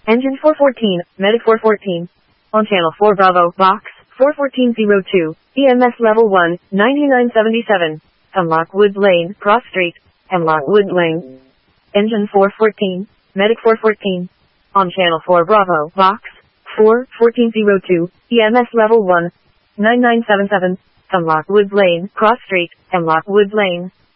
Engine 414, Medic 414. On channel 4 Bravo, box 41402, EMS level 1, 9977. Hemlock Wood Lane, Cross Street, Hemlock Wood Lane. Engine 414, Medic 414. On channel 4 Bravo, box 41402, EMS level 1, 9977. Hemlock Wood Lane, Cross Street, Hemlock Wood Lane.